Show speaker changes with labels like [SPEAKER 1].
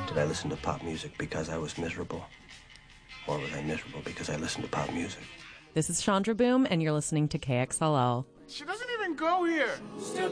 [SPEAKER 1] Did I listen to pop music because I was miserable? Or was I miserable because I listened to pop music?
[SPEAKER 2] This is Chandra Boom, and you're listening to KXLL.
[SPEAKER 3] She doesn't even go here.